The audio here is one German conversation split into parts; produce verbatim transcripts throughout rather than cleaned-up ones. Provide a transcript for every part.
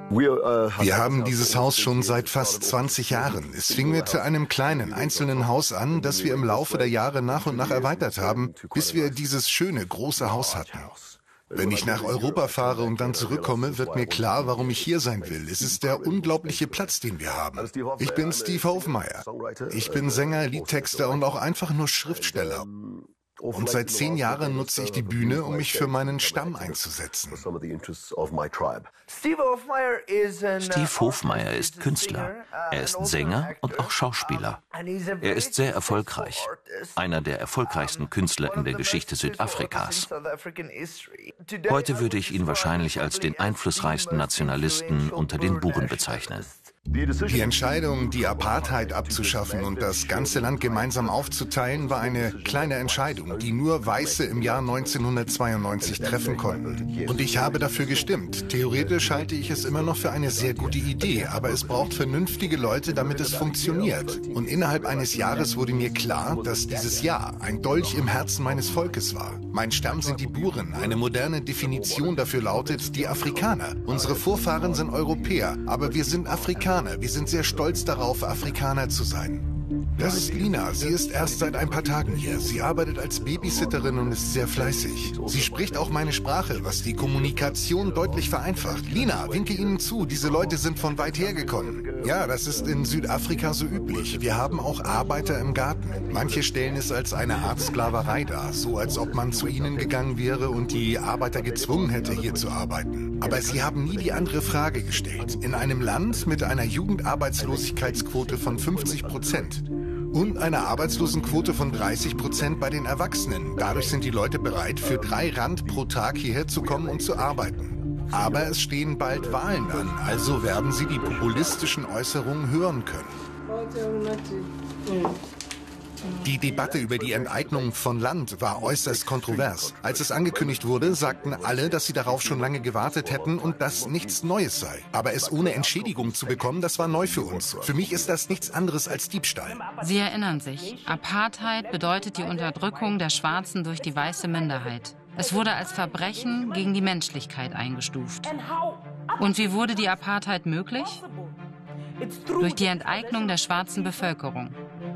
Wir haben dieses Haus schon seit fast zwanzig Jahren. Es fing mit einem kleinen, einzelnen Haus an, das wir im Laufe der Jahre nach und nach erweitert haben, bis wir dieses schöne, große Haus hatten. Wenn ich nach Europa fahre und dann zurückkomme, wird mir klar, warum ich hier sein will. Es ist der unglaubliche Platz, den wir haben. Ich bin Steve Hofmeyr. Ich bin Sänger, Liedtexter und auch einfach nur Schriftsteller. Und seit zehn Jahren nutze ich die Bühne, um mich für meinen Stamm einzusetzen. Steve Hofmeyr ist Künstler. Er ist Sänger und auch Schauspieler. Er ist sehr erfolgreich. Einer der erfolgreichsten Künstler in der Geschichte Südafrikas. Heute würde ich ihn wahrscheinlich als den einflussreichsten Nationalisten unter den Buren bezeichnen. Die Entscheidung, die Apartheid abzuschaffen und das ganze Land gemeinsam aufzuteilen, war eine kleine Entscheidung, die nur Weiße im Jahr neunzehnhundertzweiundneunzig treffen konnten. Und ich habe dafür gestimmt. Theoretisch halte ich es immer noch für eine sehr gute Idee, aber es braucht vernünftige Leute, damit es funktioniert. Und innerhalb eines Jahres wurde mir klar, dass dieses Jahr ein Dolch im Herzen meines Volkes war. Mein Stamm sind die Buren. Eine moderne Definition dafür lautet die Afrikaner. Unsere Vorfahren sind Europäer, aber wir sind Afrikaner. Wir sind sehr stolz darauf, Afrikaner zu sein. Das ist Lina. Sie ist erst seit ein paar Tagen hier. Sie arbeitet als Babysitterin und ist sehr fleißig. Sie spricht auch meine Sprache, was die Kommunikation deutlich vereinfacht. Lina, winke ihnen zu. Diese Leute sind von weit her gekommen. Ja, das ist in Südafrika so üblich. Wir haben auch Arbeiter im Garten. Manche stellen es als eine Art Sklaverei dar, so als ob man zu ihnen gegangen wäre und die Arbeiter gezwungen hätte, hier zu arbeiten. Aber sie haben nie die andere Frage gestellt. In einem Land mit einer Jugendarbeitslosigkeitsquote von fünfzig Prozent und einer Arbeitslosenquote von dreißig Prozent bei den Erwachsenen. Dadurch sind die Leute bereit, für drei Rand pro Tag hierher zu kommen und zu arbeiten. Aber es stehen bald Wahlen an, also werden sie die populistischen Äußerungen hören können. Die Debatte über die Enteignung von Land war äußerst kontrovers. Als es angekündigt wurde, sagten alle, dass sie darauf schon lange gewartet hätten und dass nichts Neues sei. Aber es ohne Entschädigung zu bekommen, das war neu für uns. Für mich ist das nichts anderes als Diebstahl. Sie erinnern sich, Apartheid bedeutet die Unterdrückung der Schwarzen durch die weiße Minderheit. Es wurde als Verbrechen gegen die Menschlichkeit eingestuft. Und wie wurde die Apartheid möglich? Durch die Enteignung der schwarzen Bevölkerung.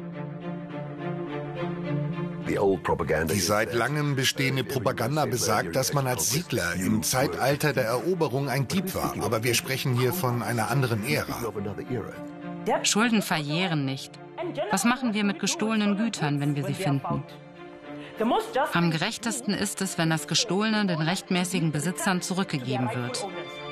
Die seit langem bestehende Propaganda besagt, dass man als Siedler im Zeitalter der Eroberung ein Dieb war. Aber wir sprechen hier von einer anderen Ära. Schulden verjähren nicht. Was machen wir mit gestohlenen Gütern, wenn wir sie finden? Am gerechtesten ist es, wenn das Gestohlene den rechtmäßigen Besitzern zurückgegeben wird.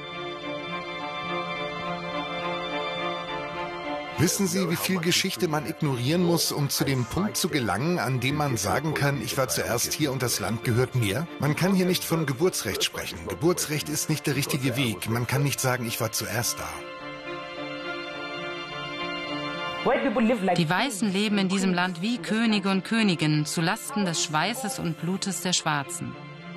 Wissen Sie, wie viel Geschichte man ignorieren muss, um zu dem Punkt zu gelangen, an dem man sagen kann, ich war zuerst hier und das Land gehört mir? Man kann hier nicht von Geburtsrecht sprechen. Geburtsrecht ist nicht der richtige Weg. Man kann nicht sagen, ich war zuerst da. Die Weißen leben in diesem Land wie Könige und Königinnen zu Lasten des Schweißes und Blutes der Schwarzen.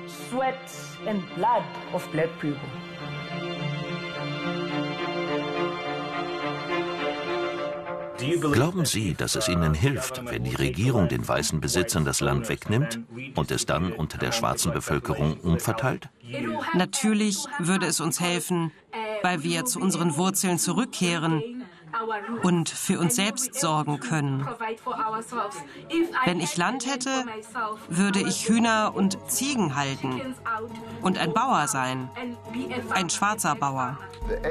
Glauben Sie, dass es Ihnen hilft, wenn die Regierung den weißen Besitzern das Land wegnimmt und es dann unter der schwarzen Bevölkerung umverteilt? Natürlich würde es uns helfen, weil wir zu unseren Wurzeln zurückkehren und für uns selbst sorgen können. Wenn ich Land hätte, würde ich Hühner und Ziegen halten und ein Bauer sein, ein schwarzer Bauer.